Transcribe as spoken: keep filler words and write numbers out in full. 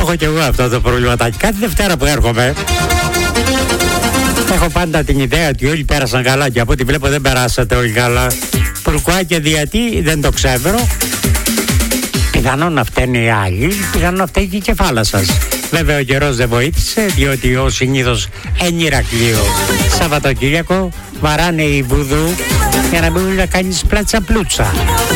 έχω κι εγώ αυτό το προβληματάκι. Κάθε Δευτέρα που έρχομαι, έχω πάντα την ιδέα ότι όλοι πέρασαν καλά και από ό,τι βλέπω δεν περάσατε όλοι καλά. Pourquoi και γιατί δεν το ξέρω. Πιθανόν να φταίνει οι άλλοι, πιθανόν να φταίει και η κεφάλα σας. Βέβαια ο καιρός δεν βοήθησε, διότι ο συνήθως εν Ηρακλείο Σαββατοκύριακο βαράνε οι βουδού για να μην να κάνεις πλάτσα πλούτσα.